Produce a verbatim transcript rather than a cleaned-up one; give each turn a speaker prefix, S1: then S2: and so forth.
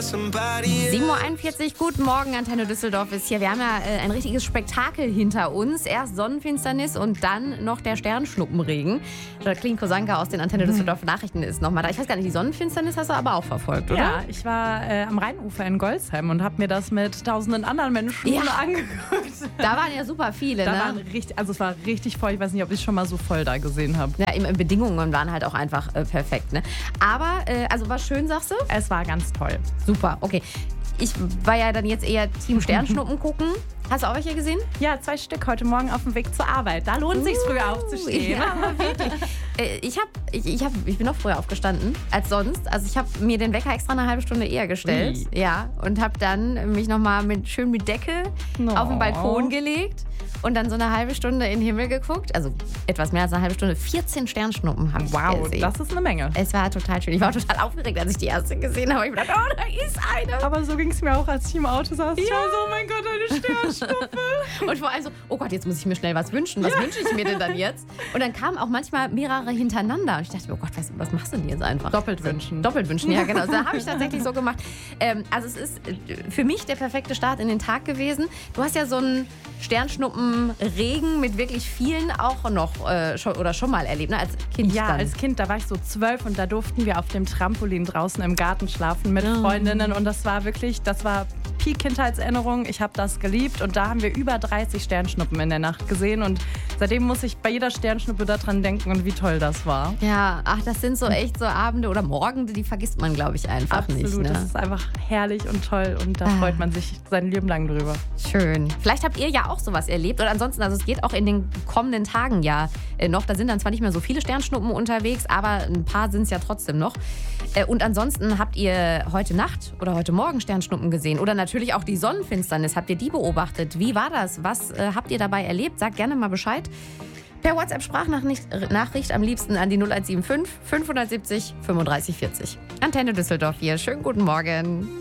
S1: sieben Uhr einundvierzig, guten Morgen, Antenne Düsseldorf ist hier. Wir haben ja äh, ein richtiges Spektakel hinter uns. Erst Sonnenfinsternis und dann noch der Sternschnuppenregen. Jacqueline Kosanka aus den Antenne Düsseldorf Nachrichten ist nochmal da. Ich weiß gar nicht, die Sonnenfinsternis hast du aber auch verfolgt, oder?
S2: Ja, ich war äh, am Rheinufer in Golzheim und habe mir das mit tausenden anderen Menschen
S1: Ja.
S2: angeguckt.
S1: Da waren ja super viele,
S2: Da
S1: ne?
S2: waren richtig, also es war richtig voll. Ich weiß nicht, ob ich schon mal so voll da gesehen habe.
S1: Ja, die Bedingungen waren halt auch einfach äh, perfekt, ne? Aber, äh, also war schön, sagst du?
S2: Es war ganz toll.
S1: Super, okay. Ich war ja dann jetzt eher Team Sternschnuppen gucken. Hast du auch welche gesehen?
S2: Ja, zwei Stück heute Morgen auf dem Weg zur Arbeit. Da lohnt es sich früher aufzustehen.
S1: Ja, aber wirklich. Äh, ich, hab, ich, ich, hab, ich bin noch früher aufgestanden als sonst. Also ich habe mir den Wecker extra eine halbe Stunde eher gestellt.
S2: Ui.
S1: Ja, und habe dann mich nochmal mit, schön mit Decke
S2: No.
S1: auf den Balkon gelegt. Und dann so eine halbe Stunde in den Himmel geguckt. Also etwas mehr als eine halbe Stunde. vierzehn Sternschnuppen habe ich
S2: Wow,
S1: gesehen.
S2: das ist eine Menge.
S1: Es war total schön. Ich war total aufgeregt, als ich die erste gesehen habe. Ich dachte, oh, da ist eine.
S2: Aber so ging es mir auch, als ich im Auto saß.
S1: Ja.
S2: Ich war so, oh mein Gott, eine Sternschnuppe.
S1: Und vor allem so, oh Gott, jetzt muss ich mir schnell was wünschen. Was wünsche ich mir denn dann jetzt? Und dann kamen auch manchmal mehrere hintereinander. Und ich dachte, oh Gott, was, was machst du denn jetzt einfach?
S2: Doppelt wünschen.
S1: Doppelt wünschen, ja genau. Da habe ich tatsächlich so gemacht. Ähm, also es ist für mich der perfekte Start in den Tag gewesen. Du hast ja so einen Sternschnuppenregen mit wirklich vielen auch noch äh, schon, oder schon mal erlebt, ne? Als Kind
S2: Ja,
S1: dann.
S2: als Kind, da war ich so zwölf und da durften wir auf dem Trampolin draußen im Garten schlafen mit Freundinnen und das war wirklich, das war Peak-Kindheitserinnerung. Ich habe das geliebt und da haben wir über dreißig Sternschnuppen in der Nacht gesehen und seitdem muss ich bei jeder Sternschnuppe daran denken und wie toll das war.
S1: Ja, ach, das sind so echt so Abende oder Morgende, die vergisst man, glaube ich, einfach
S2: Absolut,
S1: nicht. Ne?
S2: das ist einfach herrlich und toll und da
S1: Ah.
S2: freut man sich sein Leben lang drüber.
S1: Schön. Vielleicht habt ihr ja auch sowas erlebt. Oder ansonsten, also es geht auch in den kommenden Tagen ja äh, noch. Da sind dann zwar nicht mehr so viele Sternschnuppen unterwegs, aber ein paar sind es ja trotzdem noch. Äh, und ansonsten habt ihr heute Nacht oder heute Morgen Sternschnuppen gesehen. Oder natürlich auch die Sonnenfinsternis. Habt ihr die beobachtet? Wie war das? Was äh, habt ihr dabei erlebt? Sagt gerne mal Bescheid. Per WhatsApp-Sprachnachricht Nachricht am liebsten an die null eins sieben fünf fünf sieben null fünfunddreißig vierundvierzig. Antenne Düsseldorf hier. Schönen guten Morgen.